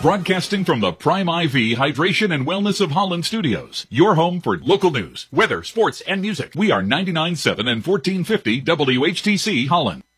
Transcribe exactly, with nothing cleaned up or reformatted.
Broadcasting from the Prime I V Hydration and Wellness of Holland Studios, your home for local news, weather, sports, and music. We are ninety-nine point seven and fourteen fifty W H T C Holland.